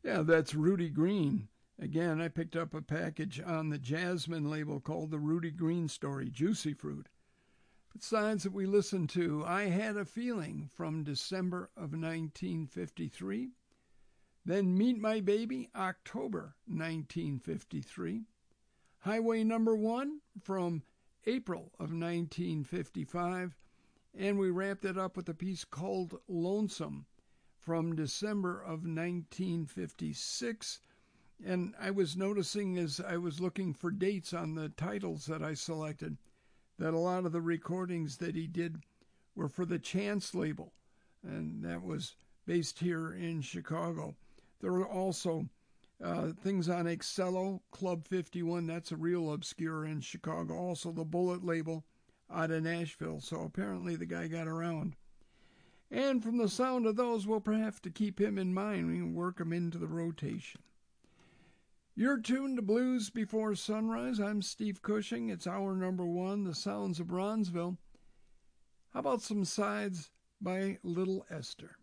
Yeah, that's Rudy Green. Again, I picked up a package on the Jasmine label called The Rudy Green Story, Juicy Fruit. The sides that we listened to, I Had a Feeling from December of 1953. Then Meet My Baby, October 1953. Highway Number 1 from April of 1955. And we wrapped it up with a piece called Lonesome from December of 1956. And I was noticing as I was looking for dates on the titles that I selected that a lot of the recordings that he did were for the Chance label, and that was based here in Chicago. There were also things on Excello, Club 51, that's a real obscure in Chicago. Also the Bullet label out of Nashville, so apparently the guy got around. And from the sound of those, we'll have to keep him in mind. We can work him into the rotation. You're tuned to Blues Before Sunrise. I'm Steve Cushing. It's hour number 1, The Sounds of Bronzeville. How about some sides by Little Esther?